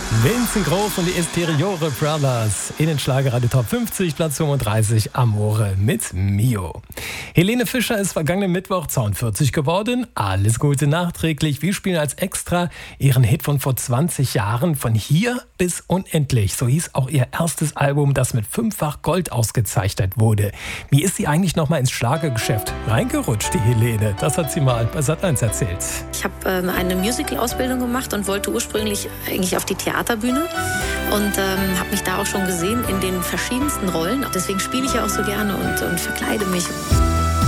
Vincent Groß und die Esteriore Brothers in den Schlagerradio Top 50, Platz 35, Amore mit Mio. Helene Fischer ist vergangenen Mittwoch 42 geworden. Alles Gute nachträglich. Wir spielen als Extra ihren Hit von vor 20 Jahren, Von hier bis unendlich. So hieß auch ihr erstes Album, das mit 5-fach Gold ausgezeichnet wurde. Wie ist sie eigentlich noch mal ins Schlagergeschäft reingerutscht, die Helene? Das hat sie mal bei Sat.1 erzählt. Ich habe eine Musical-Ausbildung gemacht und wollte ursprünglich eigentlich auf die Theaterbühne und habe mich da auch schon gesehen in den verschiedensten Rollen. Deswegen spiele ich ja auch so gerne und verkleide mich.